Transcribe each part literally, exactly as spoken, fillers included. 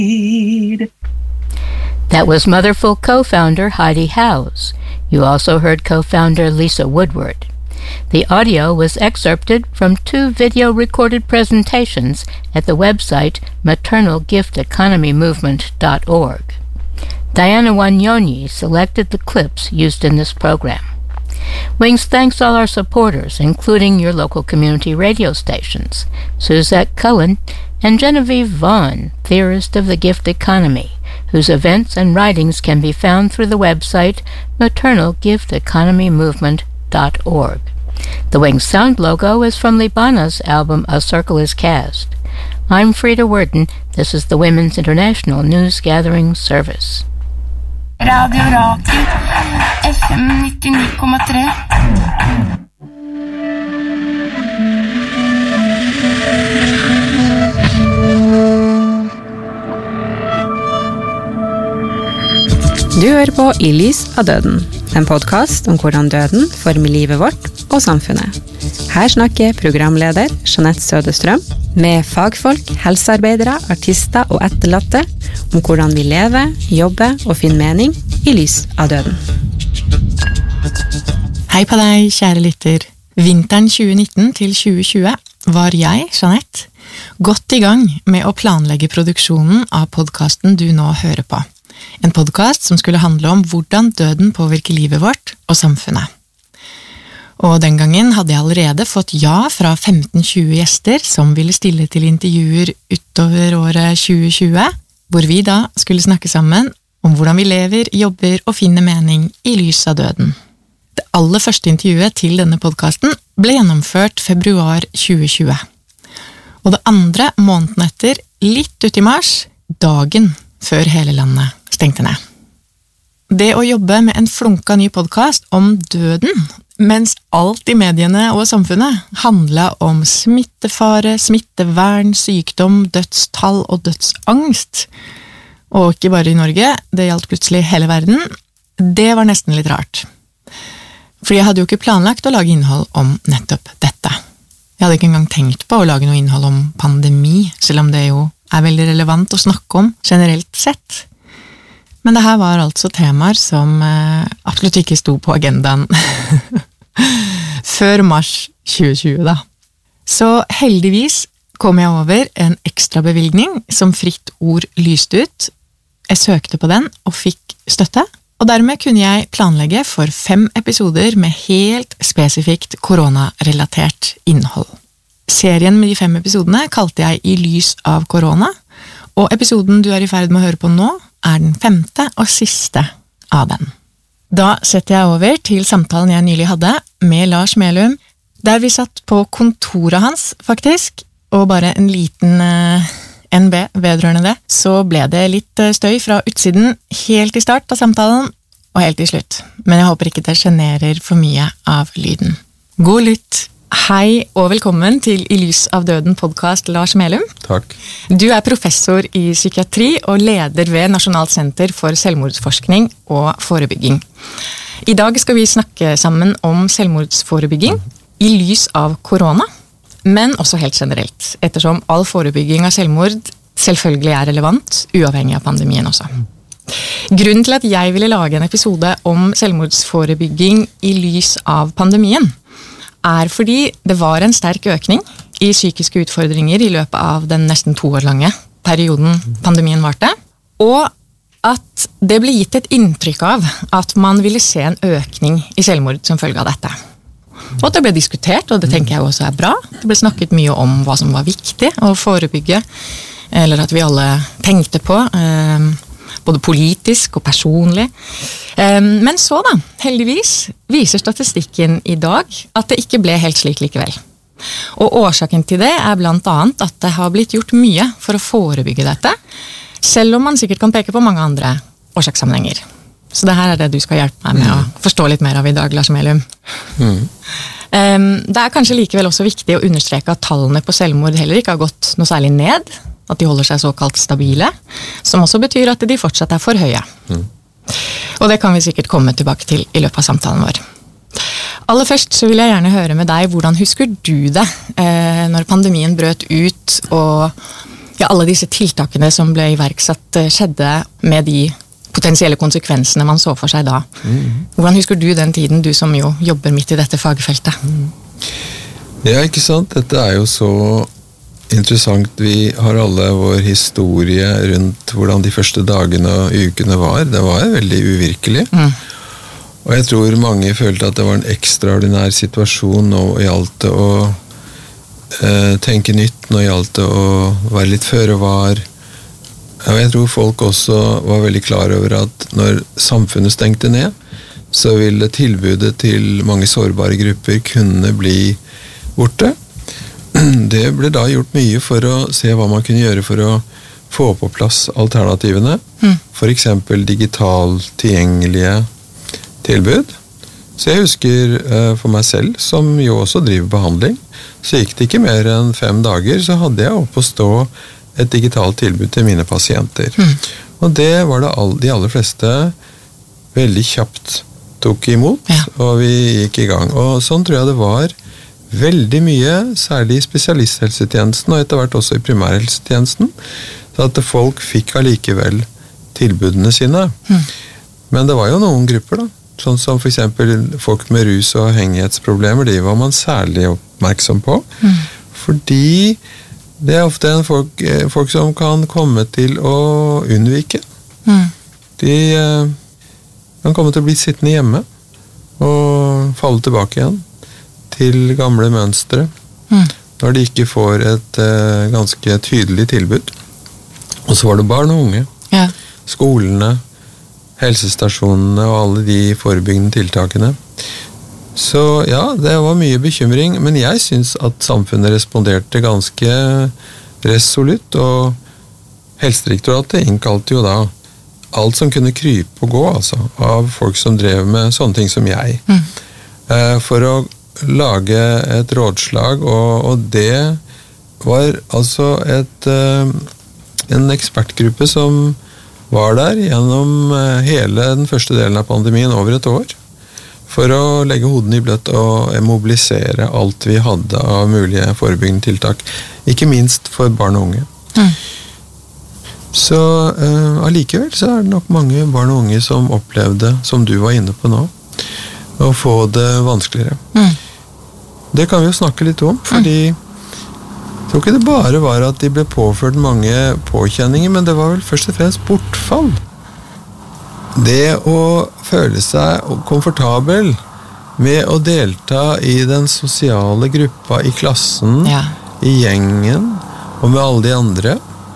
That was Motherful co-founder Heidi Howes. You also heard co-founder Lisa Woodward. The audio was excerpted from two video-recorded presentations at the website maternal gift economy movement dot org. Diana Wanyonyi selected the clips used in this program. Wings thanks all our supporters, including your local community radio stations, Suzette Cullen and Genevieve Vaughn, theorist of the gift economy, whose events and writings can be found through the website maternal gift economy movement dot org. The Wings sound logo is from Libana's album A Circle is Cast. I'm Frida Worden. This is the Women's International News Gathering Service. Radio Rakel, F M nittini komma tre. Du hører på I lys av døden, en podcast om hvordan døden former livet vårt og samfunnet. Her snakker programleder Jeanette Sødestrøm med fagfolk, helsearbeidere, artister og etterlatte om hvordan vi lever, jobber og finner mening i lys av døden. Hei på deg, kjære lytter. Vinteren tjue nitten til tjue tjue var jeg, Jeanette, godt i gang med å planlegge produksjonen av podcasten du nå hører på. En podcast som skulle handle om hvordan døden påvirker livet vårt og samfunnet. Og den gangen hadde jeg allerede fått ja fra femten til tjue gjester som ville stille til intervjuer utover året tjue tjue, hvor vi da skulle snakke sammen om hvordan vi lever, jobber og finner mening i lys av døden. Det aller første intervjuet til denne podcasten ble gjennomført februar tjue tjue. Og det andre måneden etter, litt ut i mars, dagen før hele landet stengte ned. Det å jobbe med en flunka ny podcast om døden, mens alt i mediene og samfunnet handlet om smittefare, smittevern, sykdom, dødstall og dødsangst, og ikke bare i Norge, det gjaldt plutselig hele verden, det var nesten litt rart. For jeg hadde jo ikke planlagt å lage innhold om nettopp dette. Jeg hadde ikke engang tenkt på å lage noe innhold om pandemi, selv om det jo er veldig relevant å snakke om generelt sett. Men det her var altså temaer som eh, absolutt ikke sto på agendaen før mars tjue tjue da. Så heldigvis kom jeg over en ekstra bevilgning som Fritt Ord lyste ut. Jeg søkte på den og fikk støtte, og dermed kunne jeg planlegge for fem episoder med helt spesifikt koronarelatert innhold. Serien med de fem episodene kalte jeg I lys av korona, og episoden du er i ferd med å høre på nå er den femte og siste av den. Da setter jeg over til samtalen jeg nylig hadde med Lars Melum, der vi satt på kontoret hans, faktisk, og bare en liten uh, N B vedrørende det, så ble det litt støy fra utsiden helt i start av samtalen, og helt i slutt. Men jeg håper ikke det genererer for mye av lyden. God lytt! Hei og velkommen til I lys av døden podcast, Lars Melum. Takk. Du er professor i psykiatri og leder ved Nasjonalt senter for selvmordsforskning og forebygging. I dag skal vi snakke sammen om selvmordsforebygging i lys av korona, men også helt generelt, ettersom all forebygging av selvmord selvfølgelig er relevant, uavhengig av pandemien også. Grunnen til at jeg ville lage en episode om selvmordsforebygging i lys av pandemien, er fordi det var en sterk økning i psykiske utfordringer i løpet av den nesten to år lange perioden pandemien varte, og at det ble gitt et inntrykk av at man ville se en økning i selvmord som følge av dette. Og det ble diskutert, og det tenker jeg også er bra. Det ble snakket mye om hva som var viktig å forebygge, eller at vi alle tenkte på, eh, både politisk og personlig. Men så da, heldigvis, viser statistikken i dag at det ikke ble helt slik likevel. Og årsaken til det er blant annet at det har blitt gjort mye for å forebygge dette, selv om man sikkert kan peke på mange andre årsakssammenhenger. Så det her er det du skal hjelpe meg med å forstå litt mer av i dag, Lars Melum. Mm. Det er kanskje likevel også viktig å understreke at tallene på selvmord heller ikke har gått noe særlig ned, at de holder seg såkalt stabile, som også betyr at de fortsatt er for høye. Mm. Og det kan vi sikkert komme tilbake til i løpet av samtalen vår. Aller først så vil jeg gjerne høre med deg, hvordan husker du det eh, når pandemien brøt ut, og ja, alle disse tiltakene som ble iverksatt skjedde med de potensielle konsekvensene man så for seg da. Mm. Hvordan husker du den tiden, du som jo jobber midt i dette fagfeltet? Mm. Ja, ikke sant? Dette er jo så interessant. Vi har alle vår historie rundt hvordan de første dagene og ukene var. Det var veldig uvirkelig. Mm. Og jeg tror mange følte at det var en ekstraordinær situasjon. Nå gjaldt det å eh, tenke nytt, nå gjaldt det å være litt føre var. Og jeg tror folk også var veldig klar over at når samfunnet stengte ned, så ville tilbudet til mange sårbare grupper kunne bli borte. Det ble da gjort mye for å se hva man kunne gjøre for å få på plass alternativene. Mm. For eksempel digital tilgjengelige tilbud. Så jeg husker uh, for meg selv, som jo også driver behandling, så gikk det ikke mer enn fem dager, så hadde jeg oppe å stå et digitalt tilbud til mine pasienter. Mm. Og det var det all, de aller fleste veldig kjapt tok imot, ja. Og vi gikk i gang. Og sånn tror jeg det var veldig mye, særlig i spesialisthelsetjenesten, og etter hvert også i primærhelsetjenesten, så at folk fikk allikevel tilbudene sine. Mm. Men det var jo noen grupper da, sånn som for eksempel folk med rus- og avhengighetsproblemer, de var man særlig oppmerksom på. Mm. Fordi det er ofte en folk, folk som kan komme til å unnvike. Mm. De eh, kan komme til å bli sittende hjemme og falle tilbake igjen til gamle mønstre, mm. når de ikke får et eh, ganske tydelig tilbud. Og så var det barn og unge. Ja. Skolene, helsestasjonene og alle de forebyggende tiltakene. Så ja, det var mye bekymring, men jeg synes at samfunnet responderte ganske resolutt, og Helsedirektoratet innkalte jo da alt som kunne krype og gå, altså, av folk som drev med sånne ting som jeg. Mm. Eh, for å lage et rådslag, og, og det var altså et, eh, en ekspertgruppe som var der gjennom hele den første delen av pandemien over et år, for å legge hodene i bløtt og mobilisere alt vi hadde av mulige forebyggende tiltak, ikke minst for barn og unge. Mm. Så uh, allikevel så er det nok mange barn og unge som opplevde, som du var inne på nå, å få det vanskeligere. Mm. Det kan vi jo snakke litt om, fordi mm. jeg tror ikke det bare var at de ble påført mange påkjenninger, men det var vel først og fremst bortfall. Det å føle seg komfortabel med å delta i den sosiale gruppa i klassen, ja. I gjengen og med alle de andre,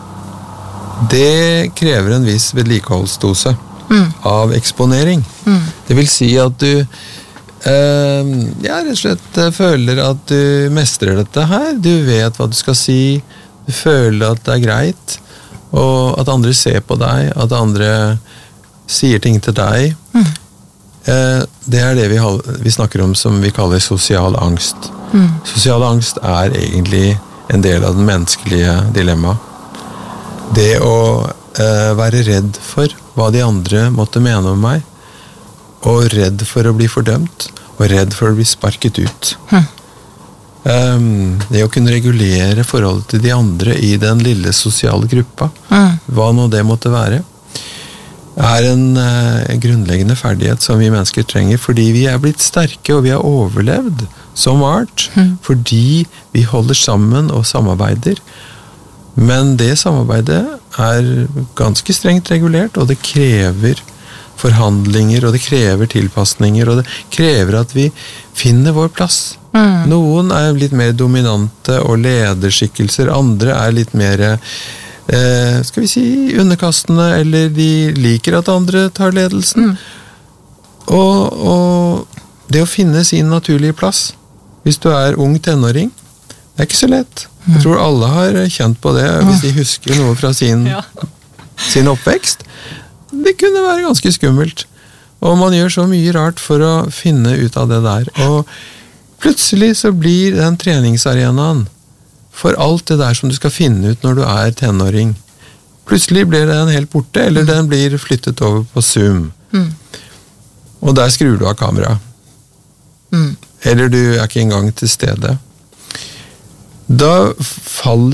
det krever en viss vedlikeholdsdose mm. av eksponering. Mm. Det vil si at du Uh, jeg rett og slett føler at du mestrer dette her. Du vet hva du skal si, du føler at det er greit, og at andre ser på deg, at andre sier ting til deg. Mm. Uh, det er det vi, vi snakker om som vi kaller sosial angst. Mm. Sosial angst er egentlig en del av den menneskelige dilemma. Det å uh, være redd for hva de andre måtte mene om meg, og redd for å bli fordømt, og redd for å bli sparket ut. Hm. Um, det å kunne regulere forholdet til de andre i den lille sosiale gruppa, hm. hva nå det måtte være, er en uh, grunnleggende ferdighet som vi mennesker trenger, fordi vi er blitt sterke, og vi har overlevd som art, hm. fordi vi holder sammen og samarbeider. Men det samarbeidet er ganske strengt regulert, og det krever forhandlinger, og det krever tilpasninger, og det krever at vi finner vår plass. Mm. Noen er litt mer dominante og lederskikkelser, andre er litt mer eh, skal vi si underkastende, eller de liker at andre tar ledelsen. Mm. Og, og det å finne sin naturlige plass, hvis du er ung tenåring, det er ikke så lett. Mm. Jeg tror alle har kjent på det, hvis de husker noe fra sin, ja. sin oppvekst. Det kunne være ganske skummelt, og man gjør så mye rart for å finne ut av det der, og plutselig så blir den treningsarenaen for alt det der som du skal finne ut når du er tenåring, plutselig blir den helt borte, eller den blir flyttet over på Zoom, mm. og der skrur du av kamera, mm. eller du er ikke engang til stede. Da faller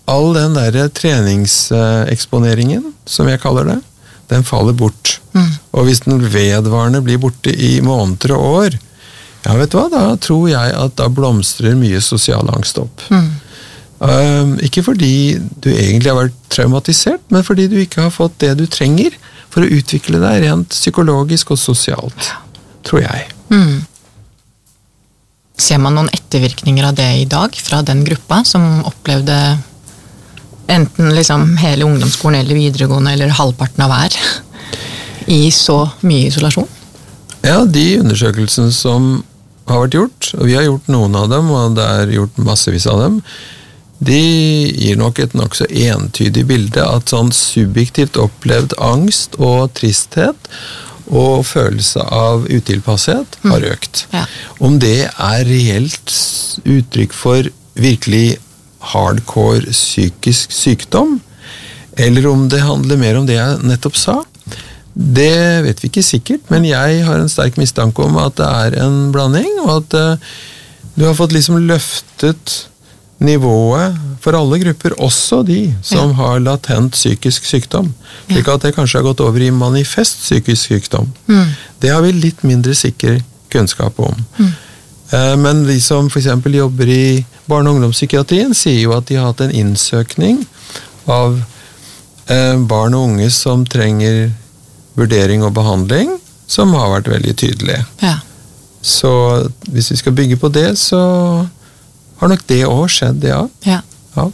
all den der treningseksponeringen, som jeg kaller det, den faller bort. Mm. Og hvis den vedvarende blir borte i måneder og år, ja, vet du hva, da tror jeg at da blomstrer mye sosial angst opp. Mm. Uh, ikke fordi du egentlig har vært traumatisert, men fordi du ikke har fått det du trenger for å utvikle deg rent psykologisk og sosialt, tror jeg. Mm. Ser man noen ettervirkninger av det i dag fra den gruppa som opplevde enten liksom hele ungdomsskolen eller videregående eller halvparten av hver i så mye isolasjon? Ja, de undersøkelsene som har vært gjort, og vi har gjort noen av dem, og det er gjort massevis av dem, de gir nok et nok så entydig bilde at sånn subjektivt opplevd angst og tristhet og følelse av utilpasshet har økt. Mm. Ja. Om det er reelt uttrykk for virkelig hardcore psykisk sykdom, eller om det handler mer om det jeg nettopp sa, det vet vi ikke sikkert, men jeg har en sterk mistanke om at det er en blanding, og at uh, du har fått liksom løftet nivået for alle grupper, også de som ja. Har latent psykisk sykdom. Slik at det kanskje har gått over i manifest psykisk sykdom. Mm. Det har vi litt mindre sikker kunnskap om. Mm. Uh, men de som for eksempel jobber i barne- og ungdomspsykiatrien sier jo at de har hatt en innsøkning av uh, barn og unge som trenger vurdering og behandling, som har vært veldig tydelige. Ja. Så hvis vi skal bygge på det, så har nok det også skjedd, ja. Ja. Ja.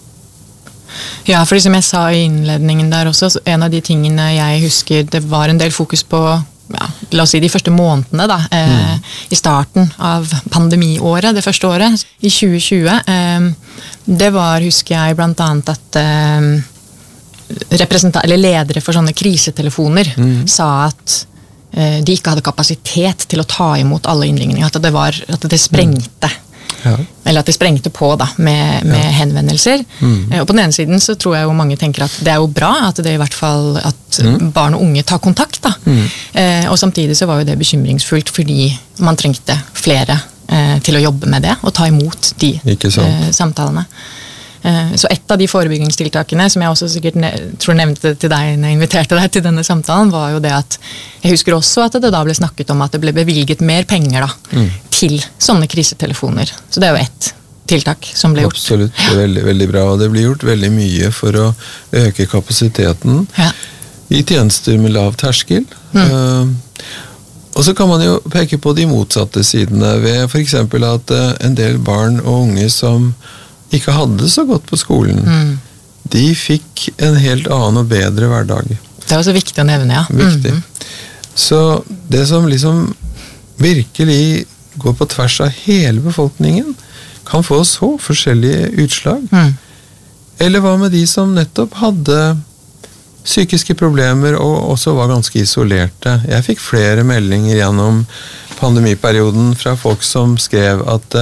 Ja, for som jeg sa i innledningen der også, en av de tingene jeg husker, det var en del fokus på, ja, la oss si de første månedene da, eh, mm. i starten av pandemiåret, det første året, i tjue tjue. Eh, det var, husker jeg, blant annet at eh, representant- eller ledere for sånne krisetelefoner mm. sa at eh, de ikke hadde kapasitet til å ta imot alle innringninger, at det, var, at det sprengte. Mm. Ja. Eller at det sprengte på da, med, med ja. henvendelser. Mm. Og på den ene siden så tror jeg jo mange tenker at det er jo bra at det i hvert fall at mm. barn og unge tar kontakt. Da. Mm. Eh, og samtidig så var jo det bekymringsfullt fordi man trengte flere eh, til å jobbe med det og ta imot de eh, samtalene. Eh, så et av de forebyggingstiltakene som jeg også sikkert ne- tror nevnte til deg når jeg inviterte deg til denne samtalen, var jo det at jeg husker også at det da ble snakket om at det ble bevilget mer penger da, mm. til sånne krisetelefoner. Så det er jo ett tiltak som ble gjort. Absolutt, det er veldig, veldig bra. Og det blir gjort veldig mye for å øke kapasiteten ja. I tjenester med lav terskel. Mm. Uh, og så kan man jo peke på de motsatte sidene ved for eksempel at uh, en del barn og unge som ikke hadde det så godt på skolen, mm. de fikk en helt annen og bedre hverdag. Det er også viktig å nevne, ja. Viktig. Mm-hmm. Så det som liksom virkelig går på tvers av hele befolkningen, kan få så forskjellige utslag. Mm. Eller hva med de som nettopp hadde psykiske problemer og også var ganske isolerte? Jeg fikk flere meldinger gjennom pandemiperioden fra folk som skrev at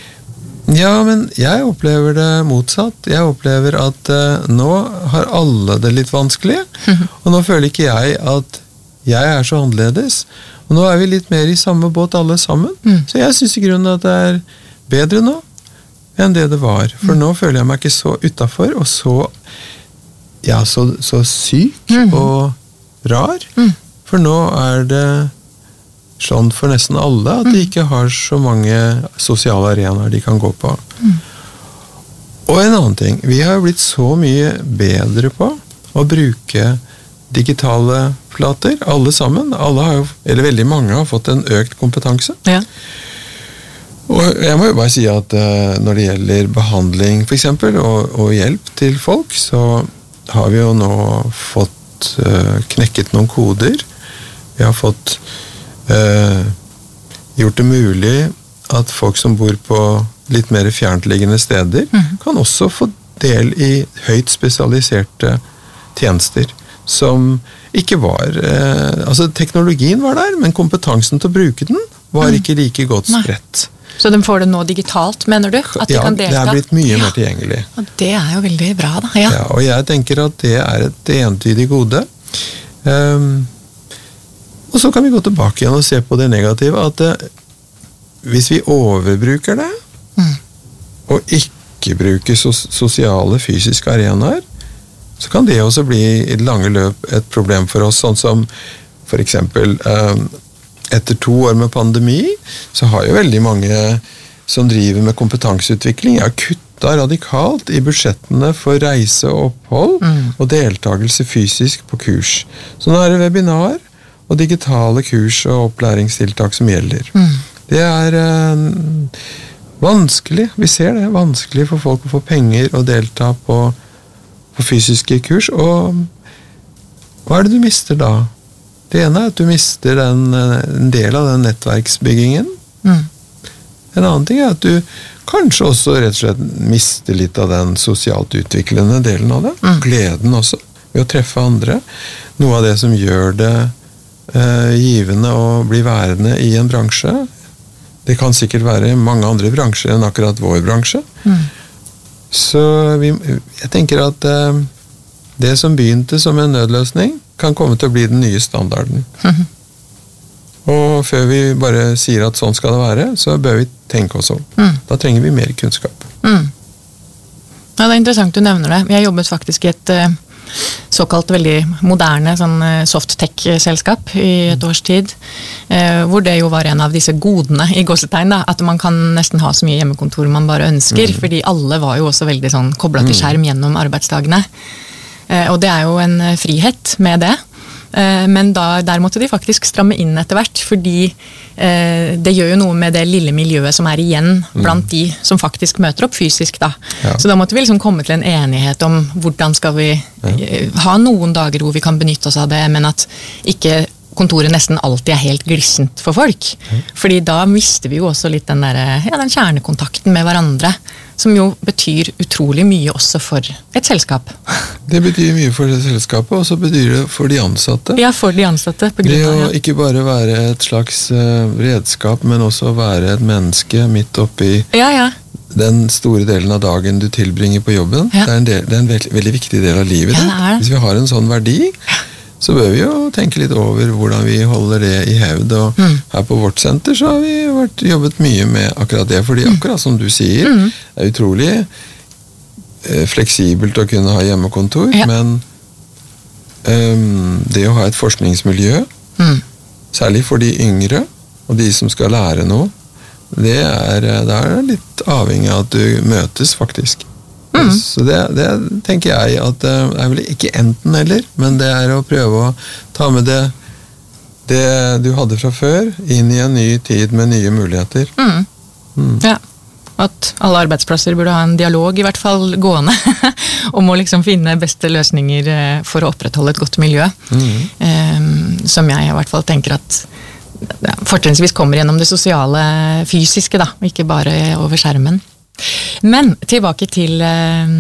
ja, men jeg opplever det motsatt. Jeg opplever at uh, nå har alle det litt vanskelig, og nå føler ikke jeg at jeg er så annerledes. Og nå er vi litt mer i samme båt alle sammen. Mm. Så jeg synes i grunnen at det er bedre nå enn det det var. For mm. nå føler jeg meg ikke så utenfor, og så, ja, så, så syk mm. og rar. Mm. For nå er det sånn for nesten alle at de ikke har så mange sosiale arenaer de kan gå på. Mm. Og en annen ting, vi har blitt så mye bedre på å bruke digitale flater, alle sammen. Alle har jo, eller veldig mange har fått en økt kompetanse. Ja. Og jeg må jo bare si at uh, når det gjelder behandling for eksempel, og, og hjelp til folk, så har vi jo nå fått uh, knekket noen koder. Vi har fått Uh, gjort det mulig at folk som bor på litt mer fjerntliggende steder mm. kan også få del i høyt spesialiserte tjenester som ikke var uh, altså teknologien var der, men kompetansen til å bruke den var mm. ikke like godt spredt. Nei. Så de får det nå digitalt, mener du? At de ja, kan delta? Det er blitt mye ja. mer tilgjengelig. Og det er jo veldig bra da. Ja. Ja, og jeg tenker at det er et entydig gode. Um, Og så kan vi gå tilbake igjen og se på det negative, at det, hvis vi overbruker det, mm. og ikke ikke bruker sos sosiale, fysiske arenaer, så kan det også bli i det lange løp et problem for oss, sånn som for eksempel eh, etter to år med pandemi, så har jo veldig mange som driver med kompetanseutvikling, har kuttet radikalt i budsjettene for reise og opphold mm. og deltagelse fysisk på kurs. Så nå er det webinar og digitale kurs og opplæringstiltak som gjelder. Mm. Det er eh, vanskelig, vi ser det, vanskelig for folk å få penger og delta på, på fysiske kurs, og hva er det du mister da? Det ene er at du mister den, en del av den nettverksbyggingen. Mm. En annen ting er at du kanskje også rett og slett mister litt av den sosialt utviklende delen av det. Mm. Gleden også, ved å treffe andre. Noe av det som gjør det eh, givende å bli værende i en bransje. Det kan sikkert være mange andre bransjer enn akkurat vår bransje. Mm. Så vi, jeg tenker at eh, det som begynte som en nødløsning, kan komme til å bli den nye standarden. Mm. Og før vi bare sier at sånn skal det være, så bør vi tenke oss om. Mm. Da trenger vi mer kunnskap. Mm. Ja, det er interessant du nevner det. Jeg jobbet faktisk i et uh, såkalt veldig moderne sånn, uh, soft-tech-selskap i et års tid, uh, hvor det jo var en av disse godene i gåsetegn, da, at man kan nesten ha så mye hjemmekontor man bare ønsker, mm. fordi alle var jo også veldig sånn, koblet til skjerm gjennom arbeidsdagene. Uh, og det er jo en uh, frihet med det. Men da, der måtte de faktisk stramme inn etter hvert, fordi eh, det gjør jo noe med det lille miljøet som er igjen blant mm. de som faktisk møter opp fysisk. Da. Ja. Så da måtte vi liksom komme til en enighet om hvordan skal vi ja. ha noen dager hvor vi kan benytte oss av det, men at ikke kontoret nesten alltid er helt glissent for folk. Mm. Fordi da mister vi jo også litt den, der, ja, den kjernekontakten med hverandre, som jo betyr utrolig mye også for et selskap. Det betyr mye for det selskapet, og så betyr det for de ansatte. Ja, for de ansatte. På grunn av, det å ikke bare være et slags uh, redskap, men også være et menneske midt oppi ja, ja. den store delen av dagen du tilbringer på jobben. Ja. Det er en, del, det er en veld, veldig viktig del av livet. Ja, det er det. Hvis vi har en sånn verdi, så bør vi jo tenke litt over hvordan vi holder det i hevd. Og mm. her på vårt senter så har vi vært, jobbet mye med akkurat det, fordi akkurat som du sier, mm. det er utrolig eh, fleksibelt å kunne ha hjemmekontor, ja. men um, det å ha et forskningsmiljø, mm. særlig for de yngre, og de som skal lære noe, det er, det er litt avhengig av at du møtes faktisk. Mm. Så det, det tenker jeg at det er vel ikke enten eller, men det er å prøve å ta med det, det du hadde fra før inn i en ny tid med nye muligheter. Mm. Mm. Ja, at alle arbeidsplasser burde ha en dialog i hvert fall gående om å liksom finne beste løsninger for å opprettholde et godt miljø. Mm. Um, som jeg i hvert fall tenker at ja, fortrinnsvis kommer gjennom det sosiale fysiske da, ikke bare over skjermen. Men tilbake til eh,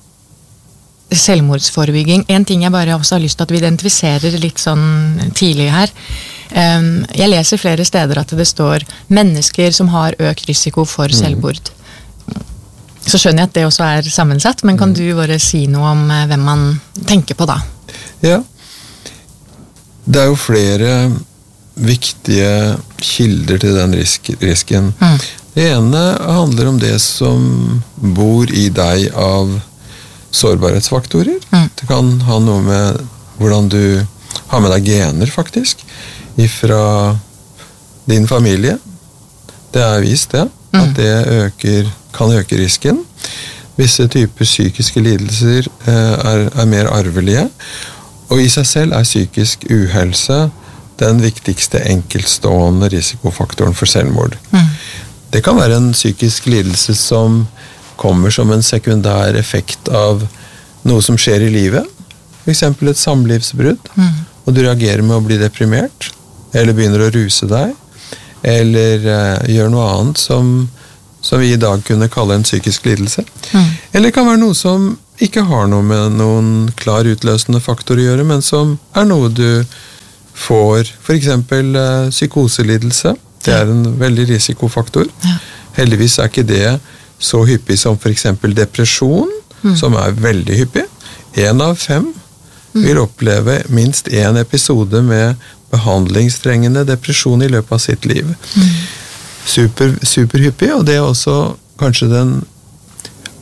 selvmordsforebygging. En ting jeg bare også har lyst til at vi identifiserer litt sånn tidlig her. Um, jeg leser flere steder at det står mennesker som har økt risiko for mm. selvmord. Så skjønner jeg at det også er sammensatt, men kan mm. du bare si noe om eh, hvem man tenker på da? Ja. Det er jo flere viktige kilder til den risk, risken. Mm. Det ene handler om det som bor i deg av sårbarhetsfaktorer. Mm. Det kan ha noe med hvordan du har med deg gener, faktisk, ifra din familie. Det er vist det, mm. at det øker, kan øke risken. Visse typer psykiske lidelser eh, er, er mer arvelige, og i seg selv er psykisk uhelse den viktigste enkeltstående risikofaktoren for selvmord. Mm. Det kan være en psykisk lidelse som kommer som en sekundær effekt av noe som skjer i livet. For eksempel et samlivsbrudd, mm. og du reagerer med å bli deprimert, eller begynner å ruse deg, eller uh, gjør noe annet som, som vi i dag kunne kalle en psykisk lidelse. Mm. Eller det kan være noe som ikke har noe med noen klar utløsende faktor å gjøre, men som er noe du får, for eksempel uh, psykoselidelse. Det er en veldig risikofaktor. Ja. Heldigvis er ikke det så hyppig som for eksempel depresjon, mm. som er veldig hyppig. En av fem mm. vil oppleve minst en episode med behandlingstrengende depresjon i løpet av sitt liv. Mm. Super, superhyppig, og det er også kanskje den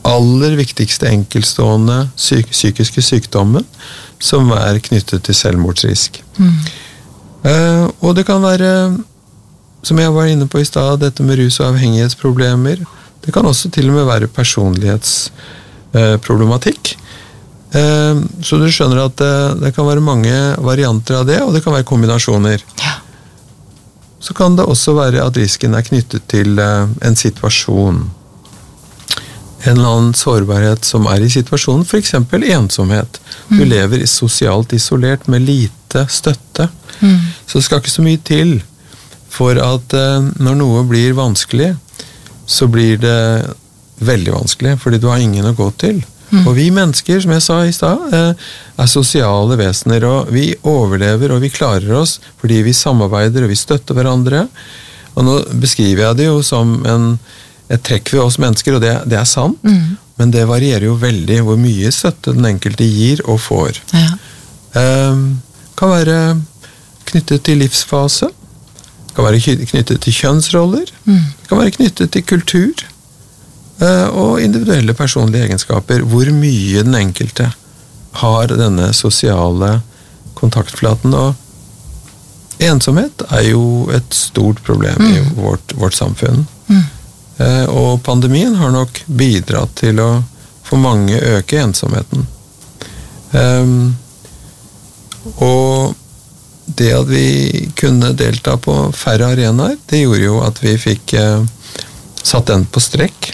aller viktigste enkeltstående psyk psykiske sykdommen som er knyttet til selvmordsrisk. Mm. Uh, og det kan være, som jeg var inne på i stad, dette med rus- og avhengighetsproblemer. Det kan også til og med være personlighetsproblematikk. Uh, uh, så du skjønner at det, det kan være mange varianter av det, og det kan være kombinasjoner. Ja. Så kan det også være at risken er knyttet til uh, en situasjon. En eller annen sårbarhet som er i situasjonen, for eksempel ensomhet. Du mm. lever sosialt isolert med lite støtte. Mm. Så det skal ikke så mye til for at uh, når noe blir vanskelig, så blir det veldig vanskelig, fordi du har ingen å gå til. Mm. Og vi mennesker, som jeg sa i stad, uh, er sosiale vesener, og vi overlever og vi klarer oss fordi vi samarbeider og vi støtter hverandre. Og nå beskriver jeg det jo som en et trekk ved oss mennesker, og det, det er sant, mm. men det varierer jo veldig hvor mye støtte den enkelte gir og får. Ja. Um, kan være knyttet til livsfase, kan være knyttet til kjønnsroller, mm. kan være knyttet til kultur, uh, og individuelle personlige egenskaper, hvor mye den enkelte har denne sosiale kontaktflaten, og ensomhet er jo et stort problem mm. i vårt, vårt samfunn. Mm. Og pandemien har nok bidratt til å for mange øke ensomheten. Um, og det at vi kunne delta på færre arenaer, det gjorde jo at vi fikk uh, satt den på strekk.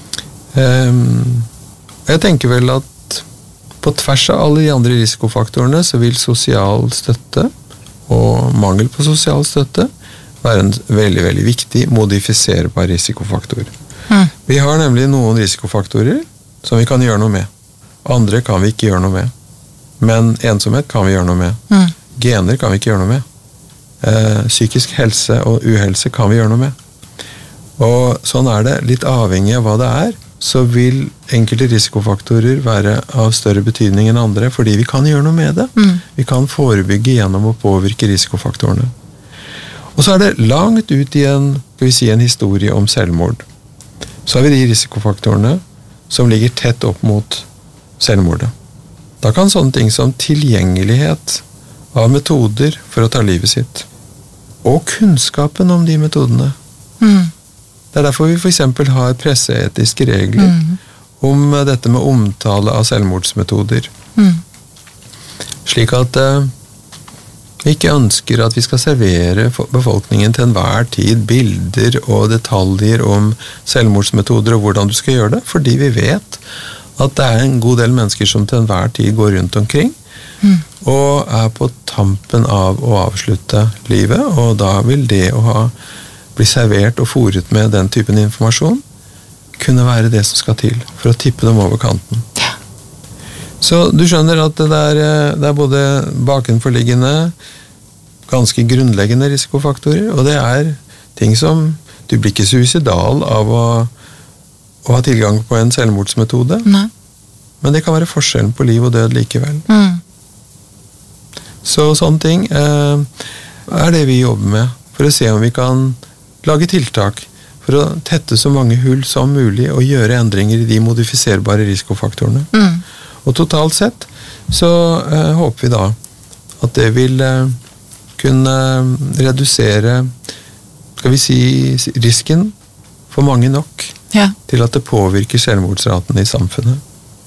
Um, jeg tenker vel at på tvers av alle de andre risikofaktorene så vil sosial støtte og mangel på sosial støtte være en veldig, veldig viktig modifiserbar risikofaktor. Mm. Vi har nemlig noen risikofaktorer som vi kan gjøre noe med. Andre kan vi ikke gjøre noe med. Men ensomhet kan vi gjøre noe med. Mm. Gener kan vi ikke gjøre noe med. Eh, psykisk helse og uhelse kan vi gjøre noe med. Og sånn er det, litt avhengig av hva det er, så vil enkelte risikofaktorer være av større betydning enn andre, fordi vi kan gjøre noe med det. Mm. Vi kan forebygge gjennom å påvirke risikofaktorene. Og så er det langt ut i en, skal vi si, en historie om selvmord. Så har vi de risikofaktorene som ligger tett opp mot selvmordet. Da kan sånne ting som tilgjengelighet av metoder for å ta livet sitt, og kunnskapen om de metodene. Mm. Det er derfor vi for eksempel har presseetiske regler mm. om dette med omtale av selvmordsmetoder. Mm. Slik at uh, vi ikke ønsker at vi skal servere befolkningen til enhver tid bilder og detaljer om selvmordsmetoder og hvordan du skal gjøre det, fordi vi vet at det er en god del mennesker som til enhver tid går rundt omkring mm. og er på tampen av å avslutte livet, og da vil det å ha, bli servert og fôret med den typen informasjon kunne være det som skal til for å tippe dem over kanten. Ja. Så du skjønner at det er, det er både bakenforliggende, ganske grunnleggende risikofaktorer, og det er ting som du blir ikke suicidal av å, å ha tilgang på en selvmordsmetode. Nei. Men det kan være forskjellen på liv og død likevel. Mm. Så sånne ting eh, er det vi jobber med, for å se om vi kan lage tiltak for å tette så mange hull som mulig og gjøre endringer i de modifiserbare risikofaktorene. Mm. Og totalt sett så eh, håper vi da at det vil eh, kunne redusere, skal vi si, risken for mange nok ja. til at det påvirker selvmordsraten i samfunnet.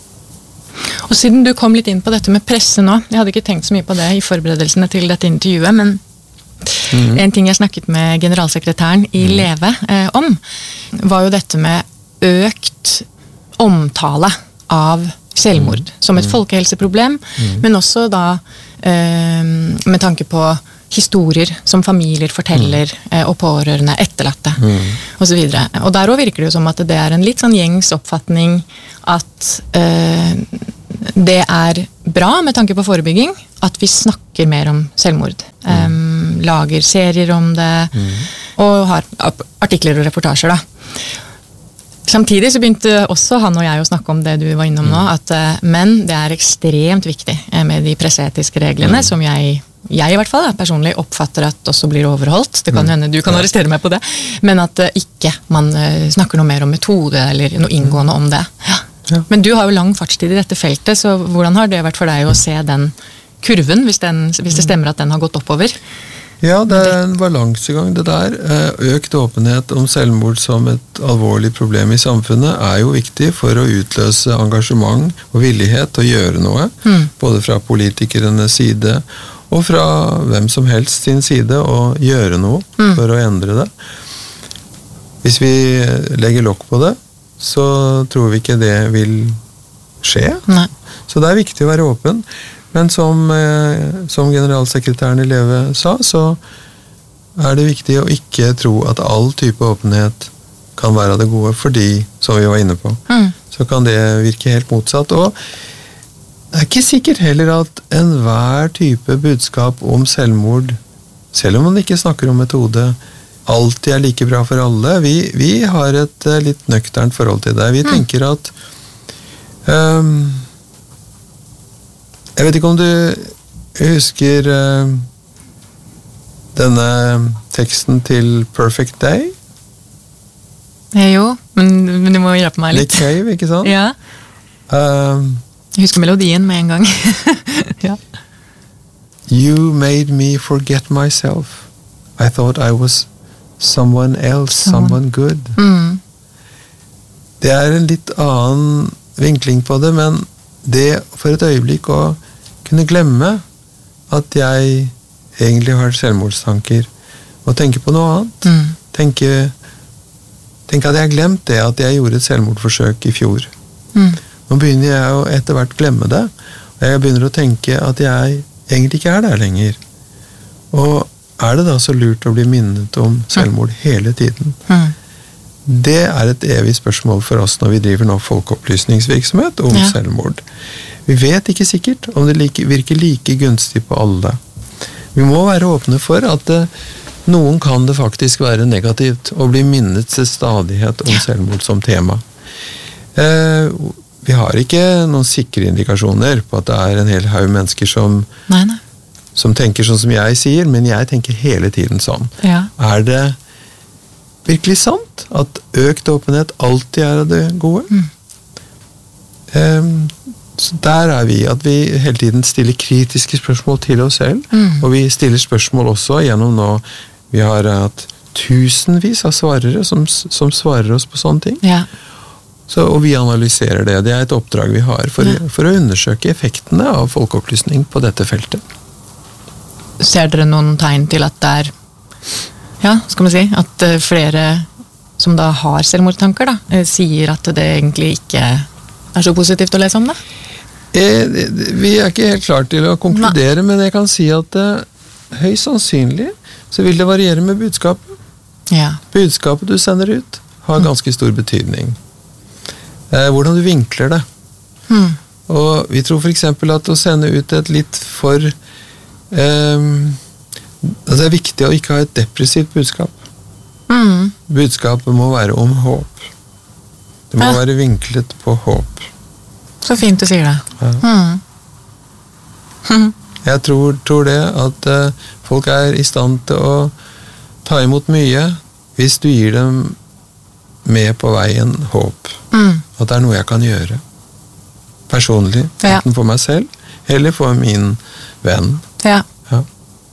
Og siden du kom litt inn på dette med presse nå, jeg hadde ikke tenkt så mye på det i forberedelsene til dette intervjuet, men mm. en ting jeg snakket med generalsekretæren i mm. Leve eh, om, var jo dette med økt omtale av selvmord mm. som et folkehelseproblem, mm. men også da eh, med tanke på historier som familier forteller, mm. eh, og pårørende, etterlatte, mm. og så videre. Og der også virker det jo som at det er en litt sånn gjengs oppfatning at eh, det er bra med tanke på forebygging, at vi snakker mer om selvmord. Mm. Um, lager serier om det, mm. og har artikler og reportasjer da. Samtidig så begynte også han og jeg å snakke om det du var innom nå, at uh, men det er ekstremt viktig med de presseetiske reglene, mm. som jeg jeg i hvert fall, personlig oppfatter at også blir overholdt. Det kan hende, du kan arrestere meg på det. Men at uh, ikke man uh, snakker noe mer om metode, eller noe inngående om det. Ja. Ja. Men du har jo lang fartstid i dette feltet, så hvordan har det vært for deg å se den kurven, hvis, den, hvis det stemmer at den har gått oppover? Ja, det er en balansegang det der. Økt åpenhet om selvmord som et alvorlig problem i samfunnet er jo viktig for å utløse engasjement og villighet til å gjøre noe, mm. både fra politikernes side og fra hvem som helst sin side å gjøre noe mm. for å endre det. Hvis vi legger lokk på det, så tror vi ikke det vil skje. Nei. Så det er viktig å være åpen. Men som, eh, som generalsekretæren i Leve sa, så er det viktig å ikke tro at all type åpenhet kan være det gode, fordi, som vi var inne på, mm. så kan det virke helt motsatt. Og det er ikke sikkert heller at enhver type budskap om selvmord, selv om man ikke snakker om metode, alltid er like bra for alle. Vi, vi har et uh, litt nøkternt forhold til det. Vi mm. tenker at um, jeg vet ikke om du husker uh, denne teksten til Perfect Day? Ja, jo, men, men du må hjelpe meg litt. Nick Cave, ikke sant? Ja. Um, jeg husker melodien med en gang. Ja. You made me forget myself. I thought I was someone else, someone, someone good. Mm. Det er en litt annen vinkling på det, men det for et øyeblikk å kunne glemme at jeg egentlig har selvmordstanker og tenke på noe annet. Mm. Tenke, tenke at jeg har glemt det at jeg gjorde et selvmordforsøk i fjor. Mm. Nå begynner jeg å etter hvert glemme det, og jeg begynner å tenke at jeg egentlig ikke er der lenger. Og er det da så lurt å bli minnet om selvmord hele tiden? Mm. Det er et evig spørsmål for oss når vi driver nå folkeopplysningsvirksomhet om ja. selvmord. Vi vet ikke sikkert om det like, virker like gunstig på alle. Vi må være åpne for at uh, noen kan det faktisk være negativt å bli minnet til stadighet om selvmord som tema. Uh, vi har ikke noen sikre indikasjoner på at det er en hel haug mennesker som, nei, nei. som tenker sånn som jeg sier, men jeg tenker hele tiden sånn. Ja. Er det virkelig sant at økt åpenhet alltid er det gode? Mm. Um, så der er vi, at vi hele tiden stiller kritiske spørsmål til oss selv, mm. og vi stiller spørsmål også gjennom nå, vi har hatt tusenvis av svarere som, som svarer oss på sånne ting. Ja. Så, og vi analyserer det, det er et oppdrag vi har for, ja. for å undersøke effektene av folkeopplysning på dette feltet. Ser dere noen tegn til at det er ja, skal man si, at flere som da har selvmordstanker da, sier at det egentlig ikke er så positivt å lese om det? Eh, vi er ikke helt klare til å konkludere, Nei. Men jeg kan si at eh, høyst sannsynlig så vil det variere med budskapet. Ja. Budskapet du sender ut har ganske stor betydning. Eh, hvordan du vinkler det. Mm. Og vi tror for eksempel at å sende ut et litt for eh, altså det er viktig å ikke ha et depressivt budskap. Mm. Budskapet må være om håp. Det må ja. være vinklet på håp. Så fint du sier det. Ja. Mm. Jeg tror, tror det at uh, folk er i stand til å ta imot mye hvis du gir dem med på veien håp. Mm. At det er noe jeg kan gjøre. Personlig. Ja. Enten for meg selv, eller for min venn. Ja. Ja.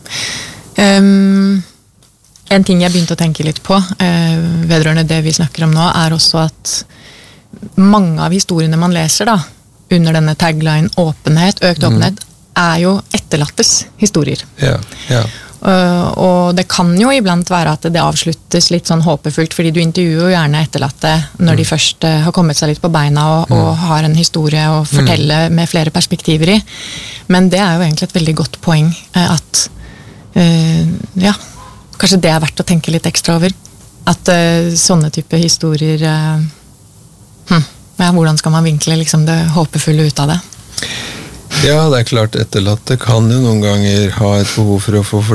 Um, en ting jeg begynte å tenke litt på uh, vedrørende det vi snakker om nå, er også at mange av historiene man leser da, under denne tagline åpenhet, økt åpenhet, mm. er jo etterlattes historier. Ja, ja. Uh, og det kan jo iblant være at det avsluttes litt sånn håpefullt, fordi du intervjuer jo gjerne etterlatte når mm. de først uh, har kommet seg litt på beina og, mm. og har en historie å fortelle mm. med flere perspektiver i. Men det er jo egentlig et veldig godt poeng uh, at Uh, ja, kanskje det er verdt å tenke litt ekstra over. At uh, sånne type historier uh, hm, ja, hvordan skal man vinkle liksom, det håpefulle ut av det? Ja, det er klart etterlatte kan jo noen ganger ha et behov for å få